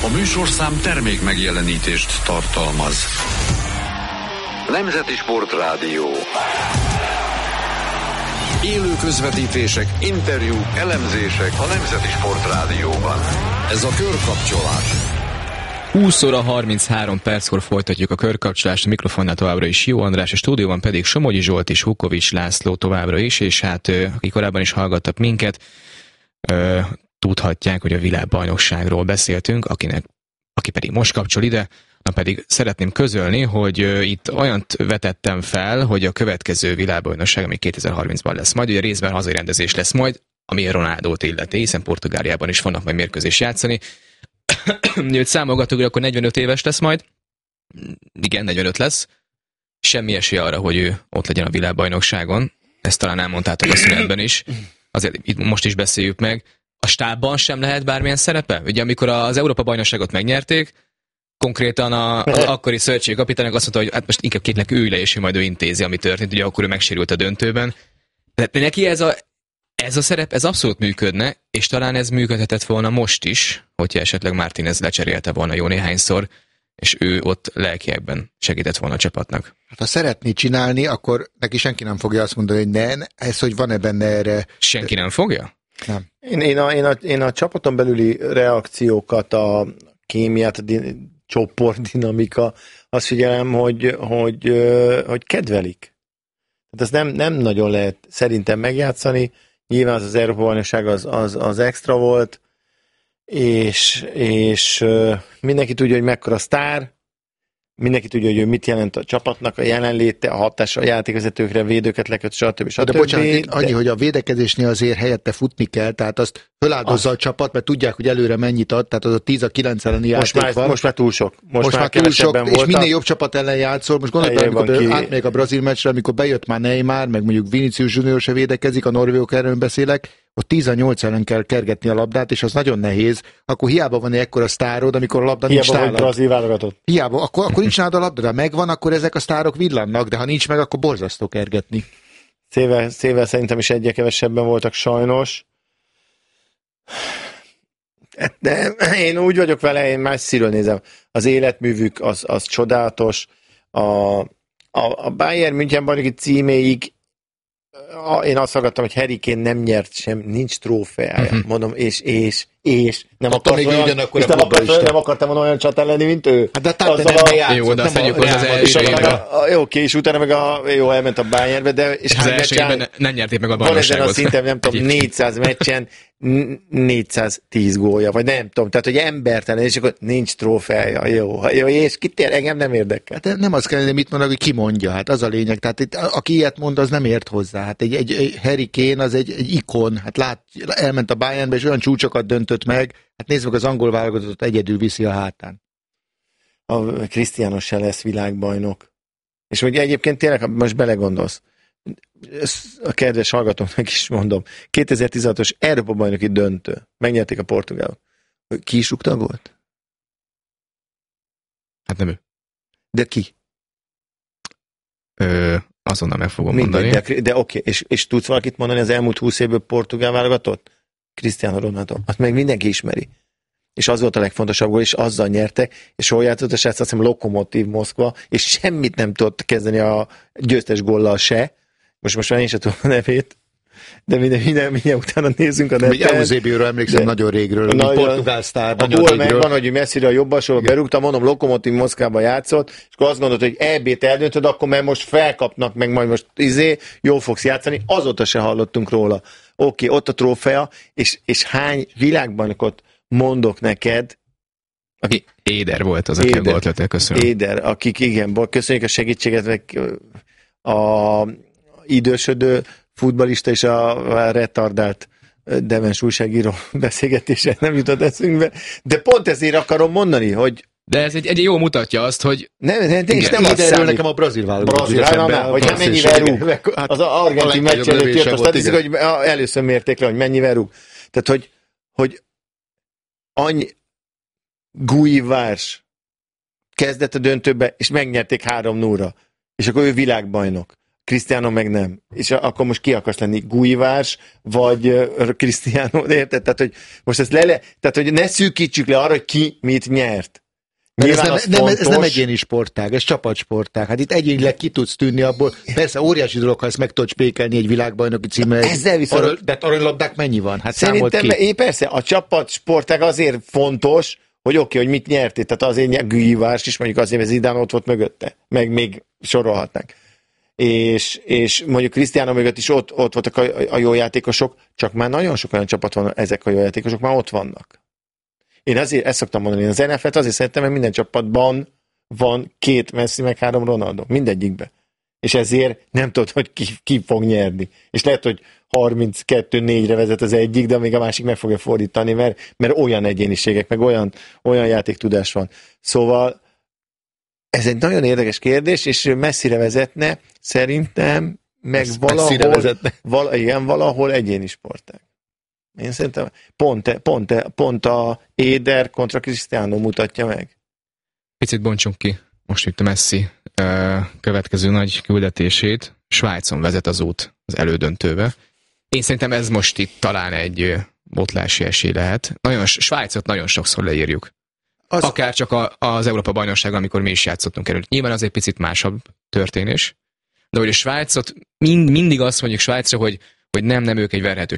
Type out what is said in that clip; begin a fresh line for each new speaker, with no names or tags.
A műsorszám termék megjelenítést tartalmaz. Nemzeti Sportrádió. Élő közvetítések, interjúk, elemzések a Nemzeti Sportrádióban. Ez a Körkapcsolás.
20 óra 33 perckor folytatjuk a körkapcsolást, a mikrofonnál továbbra is Jó András, a stúdióban pedig Somogyi Zsolt és Vukovics László továbbra is, és hát akik korábban is hallgattak minket, tudhatják, hogy a világbajnokságról beszéltünk, aki pedig most kapcsol ide, na pedig szeretném közölni, hogy itt olyant vetettem fel, hogy a következő világbajnokság, ami 2030-ban lesz majd, ugye részben hazai rendezés lesz majd, ami Ronaldót illeti, hiszen Portugáliában is vannak majd mérkőzést játszani. Őt számolgatunk, hogy akkor 45 éves lesz majd. Igen, 45 lesz. Semmi esélye arra, hogy ő ott legyen a világbajnokságon. Ezt talán elmondtátok a szünetben is. Azért itt most is beszéljük meg. A stábban sem lehet bármilyen szerepe? Ugye amikor az Európa-bajnokságot megnyerték, konkrétan az akkori szövetségkapitányok azt mondta, hogy hát most inkább kétnek ülj le, és majd ő intézi, ami történt. Ugye akkor ő megsérült a döntőben. De neki ez a szerep, ez abszolút működne, és talán ez működhetett volna most is, hogyha esetleg Martínez lecserélte volna jó néhányszor, és ő ott lelkiekben segített volna a csapatnak.
Hát ha szeretné csinálni, akkor neki senki nem fogja azt mondani, hogy ne, ez, hogy van-e benne erre.
Senki nem fogja?
Nem.
Én a csapaton belüli reakciókat, a kémiát, a csoportdinamika, azt figyelem, hogy kedvelik. Tehát ezt nem nagyon lehet szerintem megjátszani. Nyilván az Európa-bajnokság az extra volt, és mindenki tudja, hogy mekkora sztár, mindenki tudja, hogy mit jelent a csapatnak a jelenléte, a hatása a játékvezetőkre, védőket leköt, stb.
De bocsánat, annyi, hogy a védekezésnél azért helyette futni kell, tehát azt föláldozza a csapat, mert tudják, hogy előre mennyit ad, tehát az a 10-9 elleni játék van.
Most már túl sok.
Most már túl sok, és minél jobb csapat ellen játszol. Most gondolj bele, amikor átmegyek a brazil meccsre, amikor bejött már Neymar, meg mondjuk Vinicius Junior se védekezik, a norvégok erről beszélek, ott 10-8 ellen kell kergetni a labdát, és az nagyon nehéz. Akkor hiába van ekkora sztárod, amikor a labda nincs nálad.
Hiába brazil válogatott.
Hiába, akkor nincs nálad a labda, de ha megvan, akkor ezek a sztárok villannak, de ha nincs meg, akkor borzasztó kergetni.
Szével szerintem is egyre kevesebben voltak sajnos. De én úgy vagyok vele, én messziről nézem. Az életművük az csodálatos. A Bayern München bajnoki címéig én azt hallgattam, hogy Harry Kane nem nyert sem, nincs trófeája. Mondom, és nem akartam olyan csatár lenni, mint ő.
Hát de nem játszott.
Jó, de azt mondjuk, hogy az első évben.
Oké, és utána meg elment a Bayernbe, de és
az első évben nem nyerték meg a bajnokságot.
Van ezen a szinten, nem tudom, 400 meccsen 410 gólja, vagy nem tudom, tehát, hogy embertelen, és akkor nincs trófeája. Jó, és engem nem érdekel.
Hát nem az kellene, mit mondanak, hogy ki mondja, hát az a lényeg. Tehát itt, aki ilyet mond, az nem ért hozzá. Hát egy Harry Kane az egy ikon, hát elment a Bayernbe, és olyan csúcsokat döntött meg, hát nézd meg, az angol válogatottat egyedül viszi a hátán.
A Cristiano se lesz világbajnok. És hogy egyébként tényleg, most belegondolsz, a kedves hallgatóknak is mondom, 2016-os Európa-bajnoki döntő. Megnyerték a portugálok. Ki is rúgta a gólt?
Hát nem ő.
De ki?
Azonnal meg fogom mondani.
De oké, és tudsz valakit mondani az elmúlt 20 évből portugál válogatott? Cristiano Ronaldo. Azt meg mindenki ismeri. És az volt a legfontosabb gól, és azzal nyertek, és hol játszott a srác, azt hiszem Lokomotív Moszkva, és semmit nem tudott kezdeni a győztes góllal se. Most már én sem tudom a nevét, de minden utána nézzünk a neten.
Eusebio-ról emlékszem nagyon régről, a portugál sztár.
A gól megvan, hogy messzire a jobbasról berúgta, mondom, Lokomotív Moszkvába játszott, és akkor azt gondolt, hogy EB-t eldöntöd, akkor mert most felkapnak, meg majd most jól fogsz játszani, azóta se hallottunk róla. Oké, ott a trófea, és hány világbajnokot mondok neked,
aki Éder volt az, aki a gólt lőtte, köszönöm.
Éder, akik igen, köszönjük a segítséget, meg a idősödő futballista és a retardált Devens újságíró beszélgetése nem jutott eszünkbe, de pont ezért akarom mondani, hogy
de ez egy jó mutatja azt, hogy
és nem azt számít.
Nekem a brazil válogatott.
Hogy mennyivel rúg. Az argentin meccs előtt jött a statisztika, hogy először mérték le, hogy mennyivel rúg. Tehát, hogy annyi Gui Várs kezdett a döntőbe, és megnyerték 3-0-ra. És akkor ő világbajnok. Cristiano meg nem. És akkor most ki akarsz lenni? Gulyvás, vagy Cristiano, érted? Tehát, hogy most ezt tehát, hogy ne szűkítsük le arra, hogy ki mit nyert.
Ez nem egyéni sportág, ez csapatsportág. Hát itt egyénileg ki tudsz tűnni abból. Persze óriási dolog, ha ezt meg tudod spékelni egy világbajnoki címmel.
Ezzel viszont...
De aranylabdák mennyi van? Hát
szerintem persze, a csapatsportág azért fontos, hogy oké, hogy mit nyertél. Tehát azért Gulyvás is, mondjuk azért, hogy Zidane ott volt mögötte. Meg még sorolhatnánk. És mondjuk Cristiano mögött is ott voltak a jó játékosok, csak már nagyon sok olyan csapat van, ezek a jó játékosok már ott vannak. Én azért ezt szoktam mondani, az NFL-t azért szeretem, mert minden csapatban van 2 Messi meg 3 Ronaldo, mindegyikben. És ezért nem tudod, hogy ki fog nyerni. És lehet, hogy 32-4-re vezet az egyik, de még a másik meg fogja fordítani, mert olyan egyéniségek, meg olyan játéktudás van. Szóval ez egy nagyon érdekes kérdés, és messzire vezetne, szerintem, meg valahol egyéni sportág. Én szerintem pont a Éder kontra Cristiano mutatja meg.
Picit bontsunk ki most itt a Messi következő nagy küldetését. Svájcon vezet az út az elődöntőbe. Én szerintem ez most itt talán egy botlási esély lehet. Svájcot nagyon sokszor leírjuk. Akár csak az Európa-bajnokságon, amikor mi is játszottunk előtt. Nyilván az egy picit másabb történés. De hogy a Svájcot mindig azt mondjuk Svájcra, hogy nem ők egy verhető